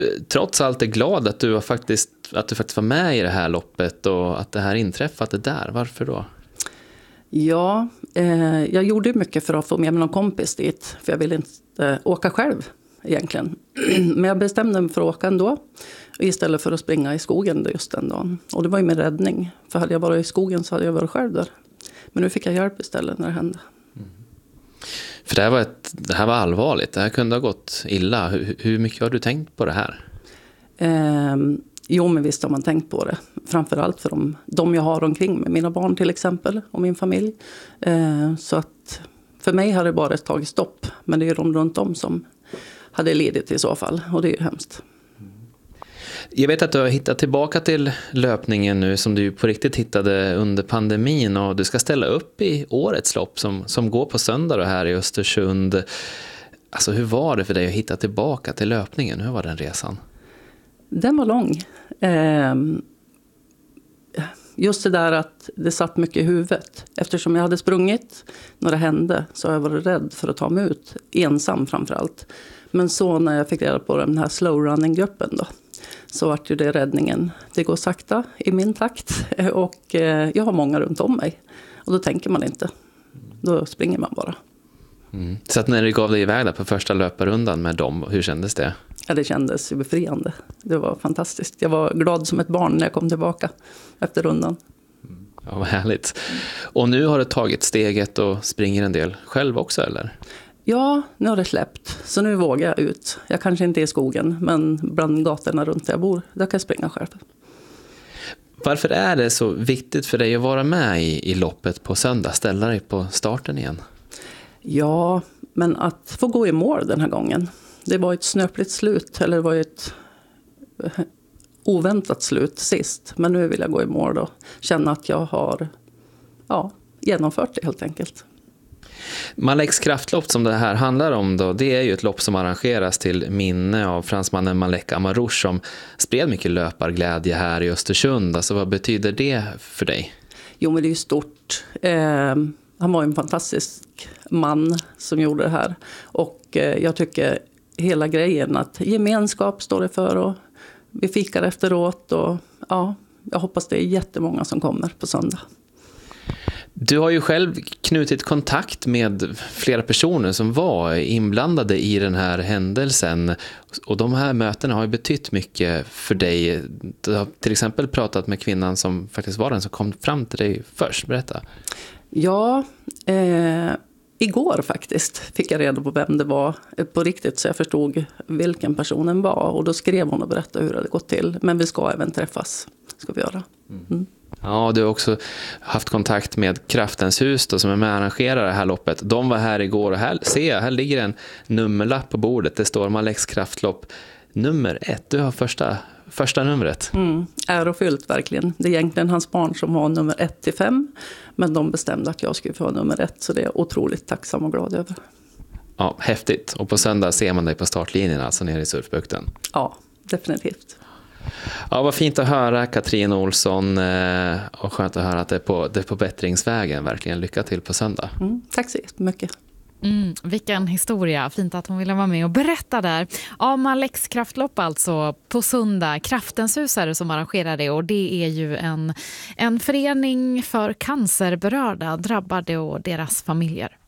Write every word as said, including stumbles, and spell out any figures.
trots allt är glad att du, har faktiskt, att du faktiskt var med i det här loppet och att det här inträffade där. Varför då? Ja, eh, jag gjorde mycket för att få med mig någon kompis dit. För jag ville inte eh, åka själv egentligen. Men jag bestämde mig för att åka ändå. Istället för att springa i skogen just den dagen. Och det var ju min räddning. För hade jag varit i skogen så hade jag varit själv där. Men nu fick jag hjälp istället när det hände. Mm. För det här, var ett, det här var allvarligt. Det här kunde ha gått illa. Hur, hur mycket har du tänkt på det här? Eh, jo, men visst har man tänkt på det. Framförallt för de, de jag har omkring mig. Mina barn till exempel och min familj. Eh, så att för mig har det bara tagit stopp. Men det är de runt om som hade lidit i så fall. Och det är ju hemskt. Jag vet att du har hittat tillbaka till löpningen nu som du på riktigt hittade under pandemin, och du ska ställa upp i årets lopp som, som går på söndag då här i Östersund. Alltså hur var det för dig att hitta tillbaka till löpningen? Hur var den resan? Den var lång. Eh, just det där att det satt mycket i huvudet. Eftersom jag hade sprungit när det hände så har jag varit rädd för att ta mig ut ensam framförallt. Men så när jag fick reda på den här slow running-gruppen då, så var ju det räddningen. Det går sakta i min takt och eh, jag har många runt om mig. Och då tänker man inte. Då springer man bara. Mm. Så att när du gav dig iväg där på första löparrundan med dem, hur kändes det? Ja, det kändes befriande. Det var fantastiskt. Jag var glad som ett barn när jag kom tillbaka efter rundan. Ja, vad härligt. Och nu har du tagit steget och springer en del själv också, eller? Ja, nu har det släppt. Så nu vågar jag ut. Jag kanske inte är i skogen, men bland gatorna runt där jag bor, där kan jag springa själv. Varför är det så viktigt för dig att vara med i, i loppet på söndag? Ställa dig på starten igen? Ja, men att få gå i mål den här gången. Det var ett snöpligt slut, eller det var ett oväntat slut sist. Men nu vill jag gå i mål och känna att jag har ja, genomfört det helt enkelt. Maleks kraftlopp som det här handlar om då, det är ju ett lopp som arrangeras till minne av fransmannen Malek Amarouche som spred mycket löparglädje här i Östersund. Alltså vad betyder det för dig? Jo, men det är ju stort. Eh, han var en fantastisk man som gjorde det här. Och eh, jag tycker hela grejen att gemenskap står det för och vi fikar efteråt och ja, jag hoppas det är jättemånga som kommer på söndag. Du har ju själv knutit kontakt med flera personer som var inblandade i den här händelsen, och de här mötena har ju betytt mycket för dig. Du har till exempel pratat med kvinnan som faktiskt var den som kom fram till dig först. Berätta. Ja, eh, igår faktiskt fick jag reda på vem det var på riktigt, så jag förstod vilken personen var, och då skrev hon och berättade hur det hade gått till. Men vi ska även träffas, ska vi göra. Mm. Ja, du har också haft kontakt med Kraftens hus då, som är med och arrangerar det här loppet. De var här igår och här ser jag, här ligger en nummerlapp på bordet. Det står Maleks kraftlopp nummer ett. Du har första, första numret. Mm, ärofyllt verkligen. Det är egentligen hans barn som har nummer ett till fem. Men de bestämde att jag skulle få nummer ett, så det är jag otroligt tacksam och glad över. Ja, häftigt. Och på söndag ser man dig på startlinjen, alltså nere i Surfbukten. Ja, definitivt. Ja, vad fint att höra, Katrin Olsson, och skönt att höra att det är på, det är på bättringsvägen. Verkligen lycka till på söndag. Mm, tack så jättemycket. Mm, vilken historia, fint att hon ville vara med och berätta där. Ja, Maleks kraftlopp alltså på söndag, Kraftens hus är det som arrangerar det, och det är ju en, en förening för cancerberörda, drabbade och deras familjer.